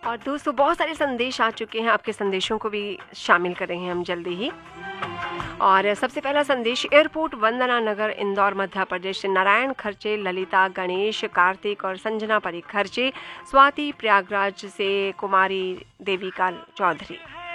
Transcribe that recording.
और दोस्तों बहुत सारे संदेश आ चुके हैं, आपके संदेशों को भी शामिल करेंगे हम जल्दी ही। और सबसे पहला संदेश एयरपोर्ट वंदना नगर इंदौर मध्य प्रदेश से नारायण खर्चे, ललिता, गणेश, कार्तिक और संजना परी खर्चे, स्वाति प्रयागराज से कुमारी देविका चौधरी।